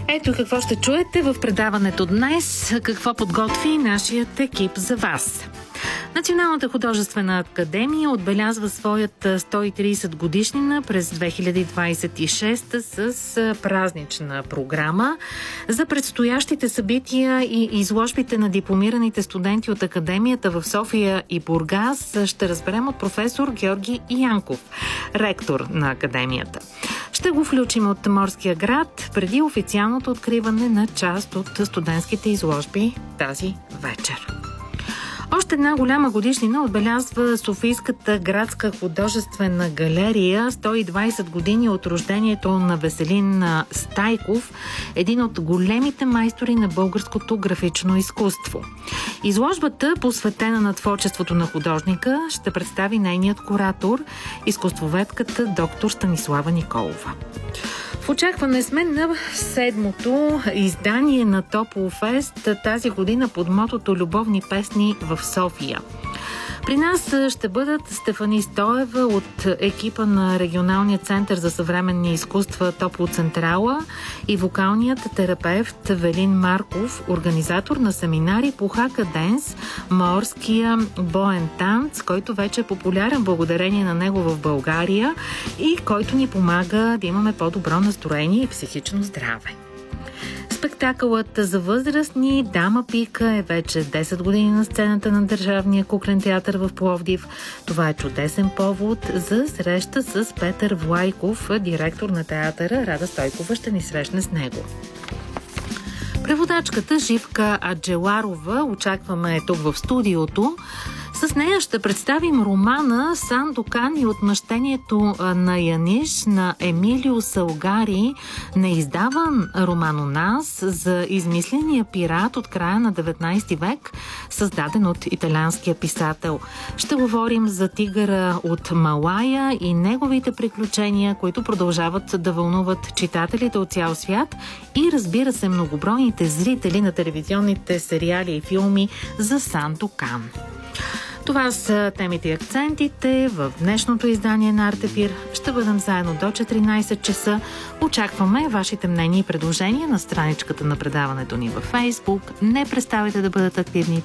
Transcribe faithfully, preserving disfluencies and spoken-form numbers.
Ето какво ще чуете в предаването днес, какво подготви нашият екип за вас. Националната художествена академия отбелязва своята сто и тридесет годишнина през две хиляди двадесет и шеста с празнична програма. За предстоящите събития и изложбите на дипломираните студенти от академията в София и Бургас ще разберем от професор Георги Янков, ректор на академията. Ще го включим от Морския град преди официалното откриване на част от студентските изложби тази вечер. Още една голяма годишнина отбелязва Софийската градска художествена галерия, сто и двадесет години от рождението на Веселин Стайков, един от големите майстори на българското графично изкуство. Изложбата, посветена на творчеството на художника, ще представи нейният куратор, изкуствоведката доктор Станислава Николова. В очакване сме на седмото издание на Топлофест, тази година под мотото "Любовни песни в София". При нас ще бъдат Стефани Стоева от екипа на Регионалния център за съвременни изкуства Топлоцентрала и вокалният терапевт Велин Марков, организатор на семинари по хака денс, морския боен танц, който вече е популярен благодарение на него в България и който ни помага да имаме по-добро настроение и психично здраве. Спектакълът за възрастни "Дама Пика" е вече десет години на сцената на Държавния куклен театър в Пловдив. Това е чудесен повод за среща с Петър Влайков, директор на театъра. Рада Стойкова ще ни срещне с него. Преводачката Живка Аджеларова очакваме тук в студиото. С нея ще представим романа "Сандокан и отмъщението на Яниш" на Емилио Салгари, неиздаван роман у нас за измисления пират от края на деветнадесети век, създаден от италианския писател. Ще говорим за тигъра от Малая и неговите приключения, които продължават да вълнуват читателите от цял свят и, разбира се, многобройните зрители на телевизионните сериали и филми за Сандокан. Това са темите и акцентите в днешното издание на Артефир. Ще бъдем заедно до четиринадесет часа. Очакваме вашите мнения и предложения на страничката на предаването ни във Фейсбук. Не преставайте да бъдете активни